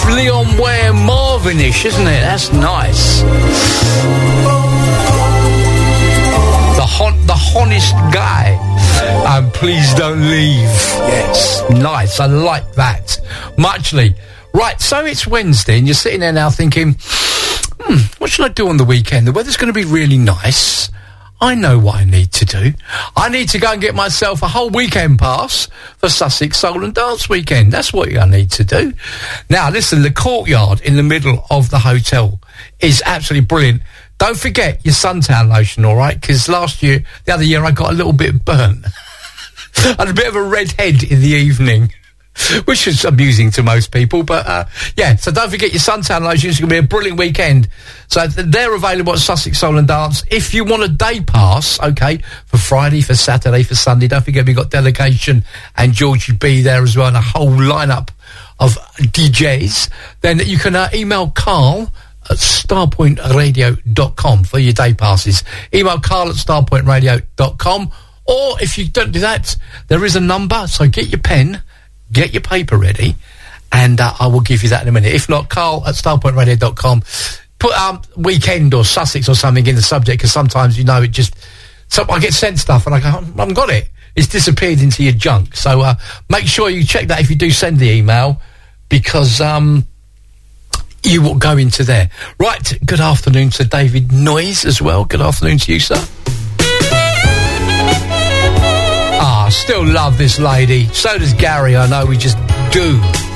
Leon Ware Marvin-ish, isn't it? That's nice. The honest guy. Please don't leave. Yes, nice. I like that. Muchly. Right, so it's Wednesday and you're sitting there now thinking, what should I do on the weekend? The weather's going to be really nice. I know what I need to do. I need to go and get myself a whole weekend pass for Sussex Soul and Dance Weekend. That's what I need to do. Now, listen, the courtyard in the middle of the hotel is absolutely brilliant. Don't forget your suntan lotion, all right? Because the other year, I got a little bit burnt. I had a bit of a red head in the evening, which is amusing to most people. But, so don't forget your suntan lotion. It's going to be a brilliant weekend. So they're available at Sussex Soul and Dance. If you want a day pass, okay, for Friday, for Saturday, for Sunday, don't forget we've got Delegation and Georgie B there as well, and a whole lineup of DJs. Then you can email Carl at starpointradio.com for your day passes. Email Carl at starpointradio.com. Or if you don't do that, there is a number, so get your pen, get your paper ready, and I will give you that in a minute. If not, Carl at starpointradio.com. Put weekend or Sussex or something in the subject, because sometimes, I get sent stuff and I go, I haven't got it. It's disappeared into your junk. So make sure you check that if you do send the email, because you will go into there. Right, good afternoon to David Noyes as well. Good afternoon to you, sir. I still love this lady. So does Gary, I know we just do.